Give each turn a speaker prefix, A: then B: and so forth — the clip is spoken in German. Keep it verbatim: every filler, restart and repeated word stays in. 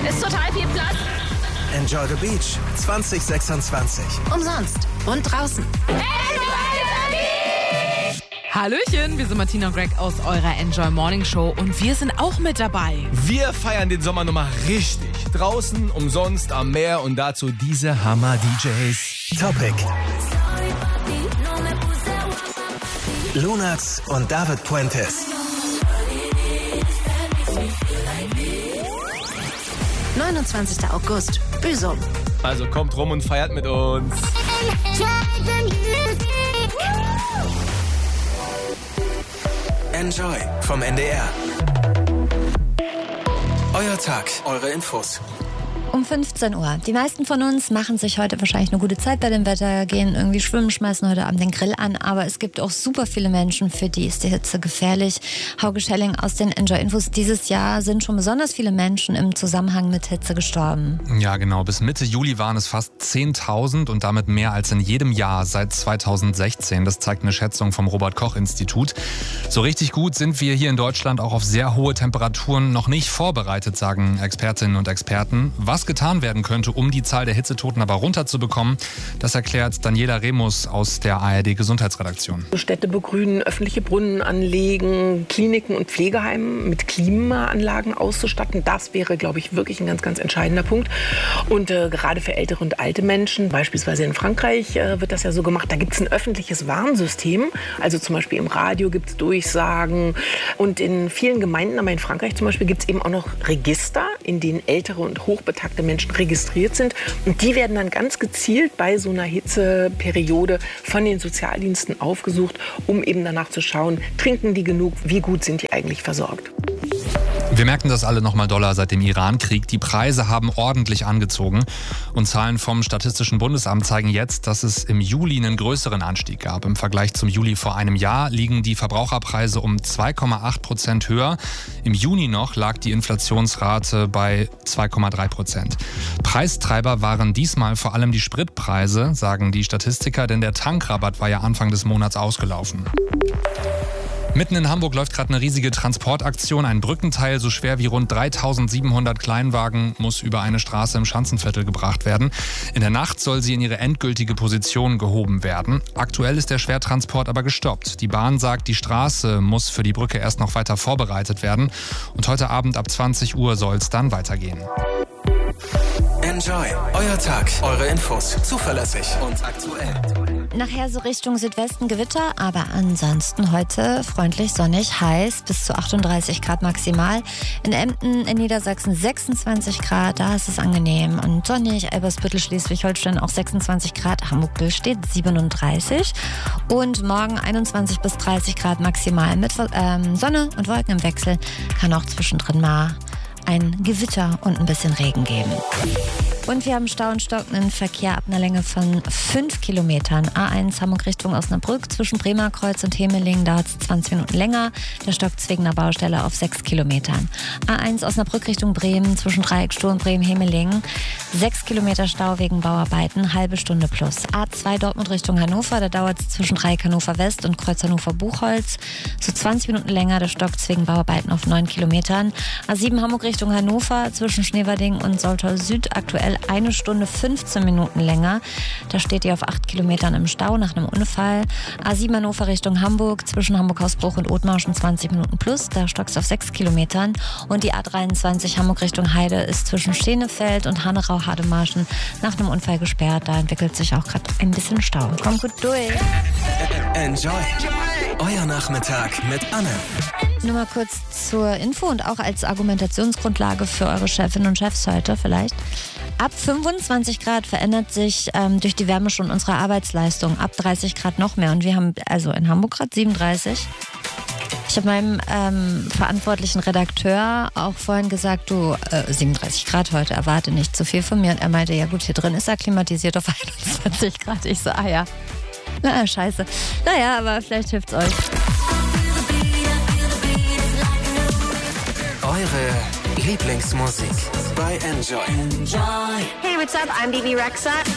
A: Ist total viel Platz.
B: Enjoy the Beach zwanzig sechsundzwanzig.
A: Umsonst. Und draußen.
C: Hallöchen, wir sind Martina und Greg aus eurer Enjoy Morning Show und wir sind auch mit dabei.
D: Wir feiern den Sommer nochmal richtig. Draußen, umsonst, am Meer und dazu diese Hammer-D Js.
B: Topic. Lunax und David Puentes.
A: neunundzwanzigster August. Büsum.
D: Also kommt rum und feiert mit uns.
B: Enjoy vom N D R. Euer Tag, eure Infos.
E: Um fünfzehn Uhr. Die meisten von uns machen sich heute wahrscheinlich eine gute Zeit bei dem Wetter, gehen irgendwie schwimmen, schmeißen heute Abend den Grill an. Aber es gibt auch super viele Menschen, für die ist die Hitze gefährlich. Hauke Schelling aus den Enjoy-Infos. Dieses Jahr sind schon besonders viele Menschen im Zusammenhang mit Hitze gestorben.
F: Ja, genau. Bis Mitte Juli waren es fast zehntausend und damit mehr als in jedem Jahr seit zweitausendsechzehn. Das zeigt eine Schätzung vom Robert-Koch-Institut. So richtig gut sind wir hier in Deutschland auch auf sehr hohe Temperaturen noch nicht vorbereitet, sagen Expertinnen und Experten. Was getan werden könnte, um die Zahl der Hitzetoten aber runterzubekommen, das erklärt Daniela Remus aus der A R D-Gesundheitsredaktion.
G: Städte begrünen, öffentliche Brunnen anlegen, Kliniken und Pflegeheimen mit Klimaanlagen auszustatten. Das wäre, glaube ich, wirklich ein ganz, ganz entscheidender Punkt. Und äh, gerade für ältere und alte Menschen, beispielsweise in Frankreich äh, wird das ja so gemacht, da gibt es ein öffentliches Warnsystem. Also zum Beispiel im Radio gibt es Durchsagen. Und in vielen Gemeinden, aber in Frankreich zum Beispiel, gibt es eben auch noch Register, in denen ältere und hochbetagte Menschen registriert sind. Und die werden dann ganz gezielt bei so einer Hitzeperiode von den Sozialdiensten aufgesucht, um eben danach zu schauen, trinken die genug, wie gut sind die eigentlich versorgt.
F: Wir merken das alle noch mal doller seit dem Iran-Krieg. Die Preise haben ordentlich angezogen. Und Zahlen vom Statistischen Bundesamt zeigen jetzt, dass es im Juli einen größeren Anstieg gab. Im Vergleich zum Juli vor einem Jahr liegen die Verbraucherpreise um zwei Komma acht Prozent höher. Im Juni noch lag die Inflationsrate bei zwei Komma drei Prozent. Preistreiber waren diesmal vor allem die Spritpreise, sagen die Statistiker, denn der Tankrabatt war ja Anfang des Monats ausgelaufen. Mitten in Hamburg läuft gerade eine riesige Transportaktion. Ein Brückenteil so schwer wie rund dreitausendsiebenhundert Kleinwagen muss über eine Straße im Schanzenviertel gebracht werden. In der Nacht soll sie in ihre endgültige Position gehoben werden. Aktuell ist der Schwertransport aber gestoppt. Die Bahn sagt, die Straße muss für die Brücke erst noch weiter vorbereitet werden. Und heute Abend ab zwanzig Uhr soll es dann weitergehen.
B: Enjoy, euer Tag, eure Infos, zuverlässig und aktuell.
E: Nachher so Richtung Südwesten Gewitter, aber ansonsten heute freundlich, sonnig, heiß, bis zu achtunddreißig Grad maximal. In Emden in Niedersachsen sechsundzwanzig Grad, da ist es angenehm und sonnig. Elbersbüttel, Schleswig-Holstein auch sechsundzwanzig Grad, Hamburg-Billstedt siebenunddreißig und morgen einundzwanzig bis dreißig Grad maximal mit ähm, Sonne und Wolken im Wechsel. Kann auch zwischendrin mal ein Gewitter und ein bisschen Regen geben. Und wir haben Stau und stockenden Verkehr ab einer Länge von fünf Kilometern. A eins Hamburg Richtung Osnabrück zwischen Bremerkreuz und Hemeling dauert es zwanzig Minuten länger. Der Stock Zwegener Baustelle auf sechs Kilometern. A eins Osnabrück Richtung Bremen zwischen Dreieck Stur und Bremen-Hemeling. sechs Kilometer Stau wegen Bauarbeiten, halbe Stunde plus. A zwei Dortmund Richtung Hannover, da dauert es zwischen Dreieck Hannover West und Kreuz Hannover Buchholz. So zwanzig Minuten länger, der Stock wegen Bauarbeiten auf neun Kilometern. A sieben Hamburg Richtung Hannover zwischen Schneverding und Soltau Süd aktuell eine Stunde fünfzehn Minuten länger. Da steht ihr auf acht Kilometern im Stau nach einem Unfall. A sieben Hannover Richtung Hamburg zwischen Hamburg-Hausbruch und Othmarschen zwanzig Minuten plus. Da stockst auf sechs Kilometern. Und die A dreiundzwanzig Hamburg Richtung Heide ist zwischen Steenefeld und Hannerau-Hademarschen nach einem Unfall gesperrt. Da entwickelt sich auch gerade ein bisschen Stau. Kommt gut durch.
B: Enjoy, euer Nachmittag mit Anne.
E: Nur mal kurz zur Info und auch als Argumentationsgrundlage für eure Chefinnen und Chefs heute vielleicht. Ab fünfundzwanzig Grad verändert sich ähm, durch die Wärme schon unsere Arbeitsleistung. Ab dreißig Grad noch mehr. Und wir haben also in Hamburg gerade siebenunddreißig. Ich habe meinem ähm, verantwortlichen Redakteur auch vorhin gesagt, du, äh, siebenunddreißig Grad heute, erwarte nicht zu viel von mir. Und er meinte, ja gut, hier drin ist er klimatisiert auf einundzwanzig Grad. Ich so, ah ja, na scheiße. Naja, aber vielleicht hilft's euch.
B: Eure Lieblingsmusik bei Enjoy.
A: Hey, what's up? I'm Bibi Rexha.